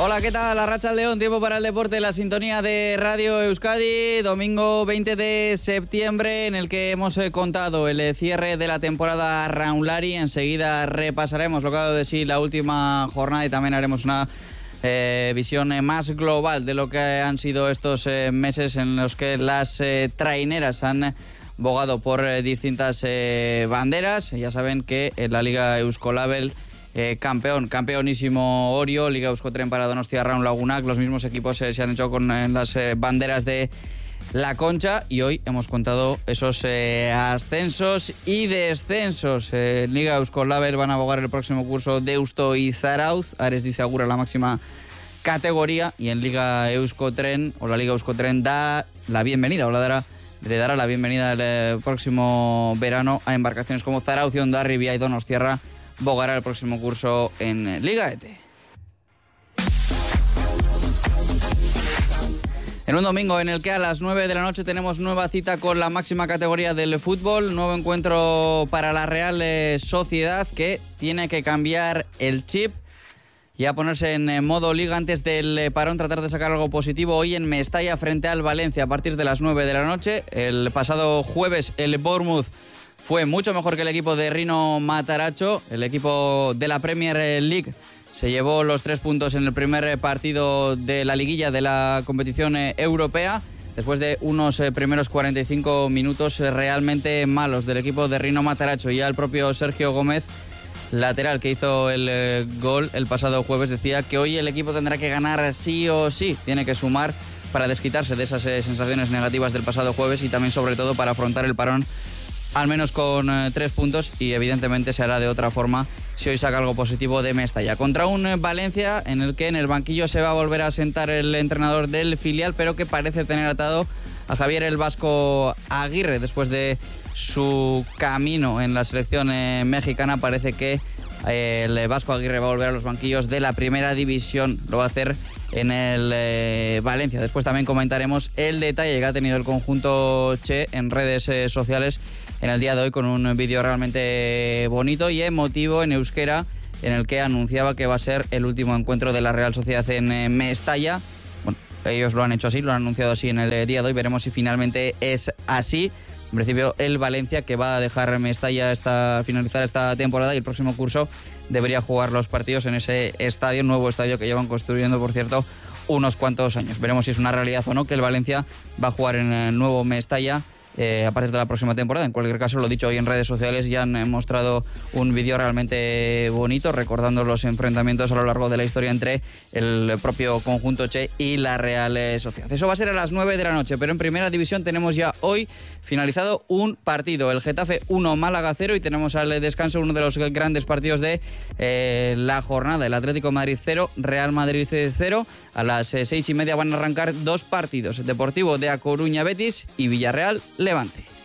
Hola, ¿qué tal? Arratsaldeon, tiempo para el deporte, la sintonía de Radio Euskadi, domingo 20 de septiembre, en el que hemos contado el cierre de la temporada Raunlari. Enseguida repasaremos lo que ha dado de sí la última jornada y también haremos una visión más global de lo que han sido estos meses en los que las traineras han bogado por distintas banderas. Ya saben que en la Liga Euskolabel campeonísimo Orio, Liga Euskotren para Donostia Raun Lagunak. Los mismos equipos se han hecho con las banderas de la Concha, y hoy hemos contado esos ascensos y descensos. En Liga Euskolabel van a abogar el próximo curso Deusto y Zarauz. Ares dice agura la máxima categoría, y en Liga Euskotren, o la Liga Euskotren, da la bienvenida, o le dará la bienvenida el próximo verano a embarcaciones como Zarauz, Ondarribia y Donostiarra. Bogará el próximo curso en Liga ET. En un domingo en el que a las 9 de la noche tenemos nueva cita con la máxima categoría del fútbol, nuevo encuentro para la Real Sociedad, que tiene que cambiar el chip y a ponerse en modo liga antes del parón, tratar de sacar algo positivo hoy en Mestalla frente al Valencia a partir de las 9 de la noche. El pasado jueves el Bournemouth fue mucho mejor que el equipo de Rino Mataracho. El equipo de la Premier League se llevó los 3 puntos en el primer partido de la liguilla de la competición europea, después de unos primeros 45 minutos realmente malos del equipo de Rino Mataracho. Ya el propio Sergio Gómez, lateral que hizo el gol el pasado jueves, decía que hoy el equipo tendrá que ganar sí o sí, tiene que sumar para desquitarse de esas sensaciones negativas del pasado jueves y también sobre todo para afrontar el parón al menos con 3 puntos, y evidentemente se hará de otra forma si hoy saca algo positivo de Mestalla. Contra un Valencia en el que en el banquillo se va a volver a sentar el entrenador del filial, pero que parece tener atado a Javier el Vasco Aguirre después de su camino en la selección mexicana. Parece que el Vasco Aguirre va a volver a los banquillos de la primera división, lo va a hacer en el Valencia. Después también comentaremos el detalle que ha tenido el conjunto Che en redes sociales en el día de hoy, con un vídeo realmente bonito y emotivo en euskera, en el que anunciaba que va a ser el último encuentro de la Real Sociedad en Mestalla. Bueno, ellos lo han hecho así, lo han anunciado así en el día de hoy, veremos si finalmente es así. En principio el Valencia, que va a dejar Mestalla finalizar esta temporada, y el próximo curso debería jugar los partidos en ese estadio, nuevo estadio que llevan construyendo, por cierto, unos cuantos años. Veremos si es una realidad o no que el Valencia va a jugar en el nuevo Mestalla a partir de la próxima temporada. En cualquier caso, lo dicho, hoy en redes sociales ya han mostrado un vídeo realmente bonito recordando los enfrentamientos a lo largo de la historia entre el propio conjunto Che y la Real Sociedad. Eso va a ser a las 9 de la noche, pero en primera división tenemos ya hoy finalizado un partido, el Getafe 1, Málaga 0, y tenemos al descanso uno de los grandes partidos de la jornada, el Atlético Madrid 0, Real Madrid 0. A las 6:30 van a arrancar 2 partidos, Deportivo de A Coruña Betis y Villarreal Levante.